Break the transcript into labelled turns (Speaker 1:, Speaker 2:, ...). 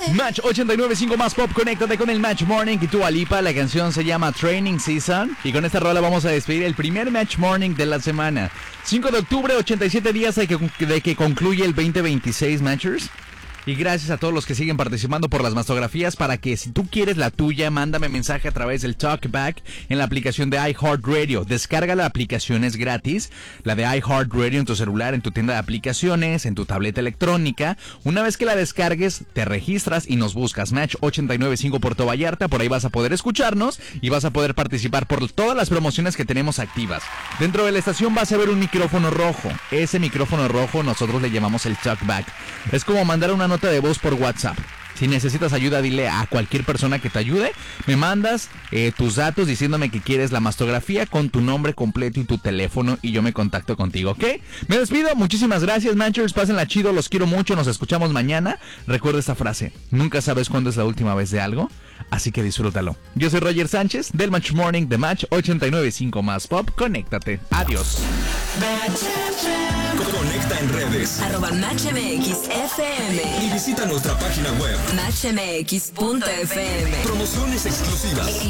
Speaker 1: Match 89.5 más pop, conéctate con el Match Morning y Dua Lipa. La canción se llama Training Season y con esta rola vamos a despedir el primer Match Morning de la semana. 5 de octubre, 87 días de que concluye el 2026 Matchers. Y gracias a todos los que siguen participando por las mastografías, para que si tú quieres la tuya, mándame mensaje a través del Talkback en la aplicación de iHeartRadio. Descarga la aplicación, es gratis, la de iHeartRadio en tu celular, en tu tienda de aplicaciones, en tu tableta electrónica. Una vez que la descargues, te registras y nos buscas Match 89.5 Puerto Vallarta. Por ahí vas a poder escucharnos y vas a poder participar por todas las promociones que tenemos activas. Dentro de la estación vas a ver un micrófono rojo. Ese micrófono rojo nosotros le llamamos el Talkback. Es como mandar una nota de voz por WhatsApp. Si necesitas ayuda, dile a cualquier persona que te ayude. Me mandas tus datos diciéndome que quieres la mastografía con tu nombre completo y tu teléfono y yo me contacto contigo, ¿ok? Me despido, muchísimas gracias, Matchers, pásenla chido, los quiero mucho, nos escuchamos mañana. Recuerda esta frase: nunca sabes cuándo es la última vez de algo, así que disfrútalo. Yo soy Roger Sánchez del Match Morning de Match 89.5 más pop, conéctate, adiós.
Speaker 2: Conecta en redes
Speaker 3: @MatchMXFM
Speaker 2: y visita nuestra página web
Speaker 3: MatchMX.fm.
Speaker 2: Promociones exclusivas.